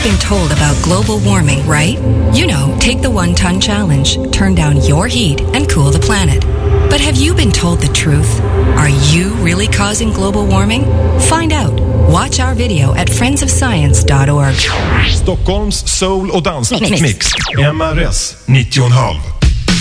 been told about global warming, right? You know, take the 1 ton challenge, turn down your heat, and cool the planet. But have you been told the truth? Are you really causing global warming? Find out. Watch our video at friendsofscience.org. Stockholms soul- och dansmix. MRS 90,5.